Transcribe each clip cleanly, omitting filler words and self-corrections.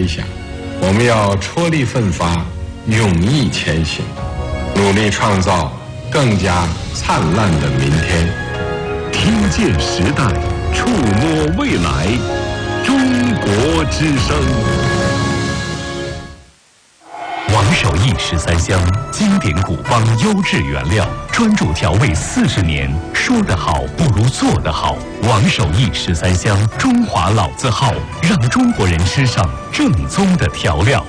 飞翔。我们要踔厉奋发，勇毅前行，努力创造更加灿烂的明天。 听见时代，触摸未来，中国之声。王守义13香，经典古方，优质原料，专注调味40年。说得好不如做得好。王守义13香，中华老字号，让中国人吃上正宗的调料。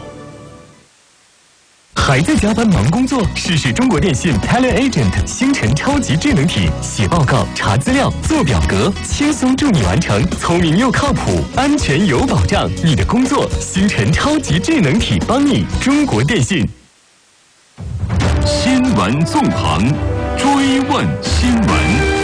还在加班忙工作？试试中国电信 TeleAgent 星辰超级智能体，写报告、查资料、做表格，轻松助你完成，聪明又靠谱，安全有保障。你的工作，星辰超级智能体帮你。中国电信。新闻纵横，追问新闻。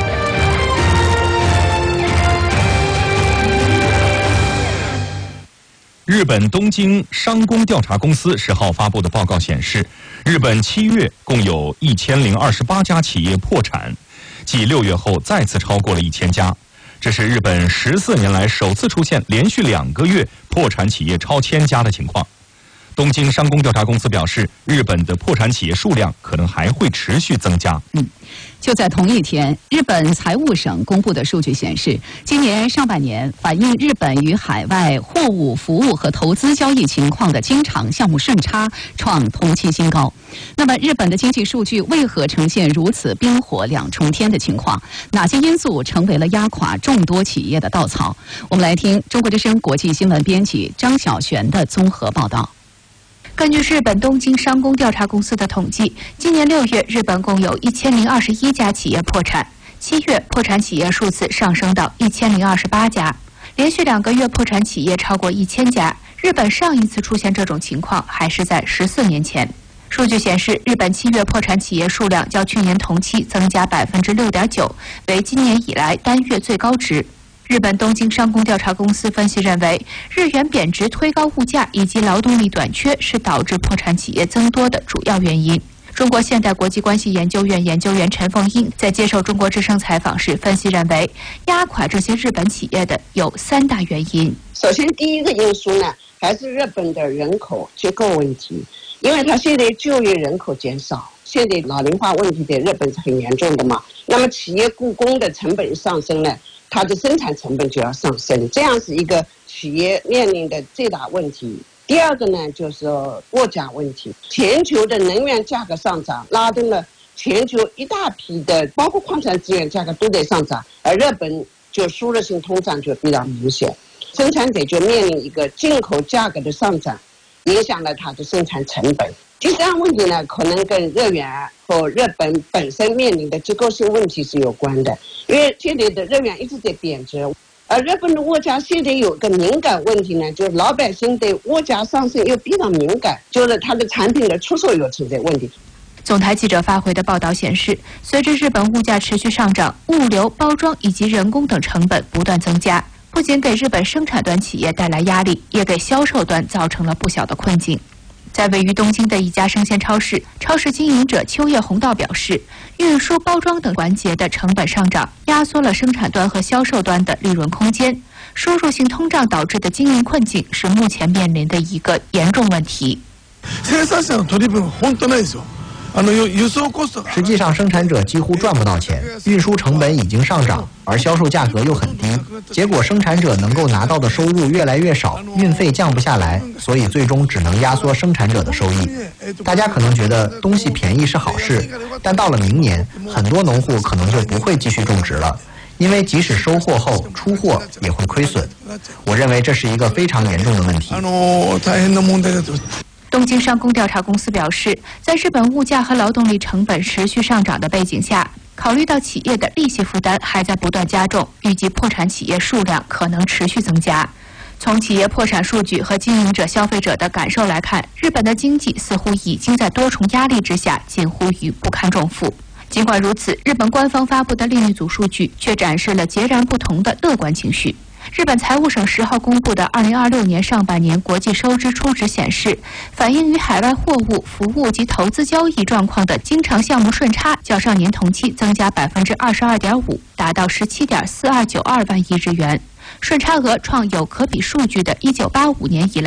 日本东京商工调查公司10号发布的报告显示，日本7月共有1028家企业破产，继6月后再次超过了1000家。这是日本14年来首次出现连续2个月破产企业超1000家的情况。东京商工调查公司表示，日本的破产企业数量可能还会持续增加。 就在同一天，日本财务省公布的数据显示，今年上半年反映日本与海外货物、服务和投资交易情况的经常项目顺差创同期新高。那么，日本的经济数据为何呈现如此冰火两重天的情况？哪些因素成为了压垮众多企业的稻草？我们来听中国之声国际新闻编辑张晓璇的综合报道。 根据日本东京商工调查公司的统计，今年6月，日本共有1021家企业破产，7月破产企业数字上升到1028家，连续2个月破产企业超过1000家。日本上一次出现这种情况还是在14年前。数据显示，日本7月破产企业数量较去年同期增加6.9%，为今年以来单月最高值。日本东京商工调查公司分析认为，日元贬值推高物价以及劳动力短缺是导致破产企业增多的主要原因。中国现代国际关系研究院研究员陈凤英在接受中国之声采访时分析认为，压垮这些日本企业的有3大原因。 首先，第一个因素呢，还是日本的人口结构问题，因为它现在就业人口减少，现在老龄化问题在日本是很严重的嘛。那么企业雇工的成本上升呢，它的生产成本就要上升，这样是一个企业面临的最大问题。第二个呢，就是物价问题，全球的能源价格上涨，拉动了全球一大批的，包括矿产资源价格都在上涨，而日本就输入性通胀就比较明显，生产者就面临一个进口价格的上涨，影响了它的生产成本。第三个问题呢，可能跟日元和日本本身面临的结构性问题是有关的，因为现在的日元一直在贬值，而日本的物价现在有个敏感问题呢，就是老百姓对物价上升又比较敏感，就是它的产品的出售又存在问题。 总台记者发回的报道显示，随着日本物价持续上涨，物流、包装以及人工等成本不断增加，不仅给日本生产端企业带来压力，也给销售端造成了不小的困境。在位于东京的一家生鲜超市，超市经营者秋叶弘道表示，运输、包装等环节的成本上涨，压縮了生產端和销售端的利润空间。输入性通胀导致的经营困境是目前面临的一个严重问题。 生産者の取り分本当ないですよ。 实际上，生产者几乎赚不到钱，运输成本已经上涨，而销售价格又很低，结果生产者能够拿到的收入越来越少，运费降不下来，所以最终只能压缩生产者的收益。大家可能觉得东西便宜是好事，但到了明年，很多农户可能就不会继续种植了，因为即使收获后出货也会亏损。我认为这是一个非常严重的问题。 东京商工调查公司表示，在日本物价和劳动力成本持续上涨的背景下，考虑到企业的利息负担还在不断加重，预计破产企业数量可能持续增加。从企业破产数据和经营者、消费者的感受来看，日本的经济似乎已经在多重压力之下近乎于不堪重负。尽管如此，日本官方发布的另一组数据却展示了截然不同的乐观情绪。日本财务省10号公布的2026年上半年国际收支初值显示，反映于海外货物、服务及投资交易状况的经常项目顺差较上年同期增加22.5%，达到17.4292万亿日元，顺差额创有可比数据的1985年以来